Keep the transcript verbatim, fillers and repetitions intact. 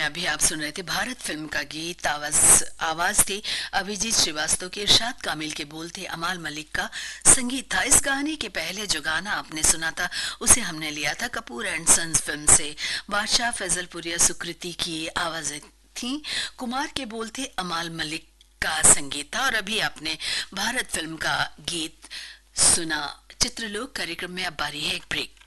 अभी आप सुन रहे थे भारत फिल्म का गीत। आवाज आवाज थी अभिजीत श्रीवास्तव के, इरशाद कामिल के बोल थे, अमाल मलिक का संगीत था। इस गाने के पहले जो गाना आपने सुना था उसे हमने लिया था कपूर एंड सन्स फिल्म से। बादशाह, फैजलपुरिया, सुकृति की आवाजें थी, कुमार के बोल थे, अमाल मलिक का संगीत था। और अभी आपने भारत फिल्म का गीत सुना। चित्रलोक कार्यक्रम में अब बारी है एक ब्रेक।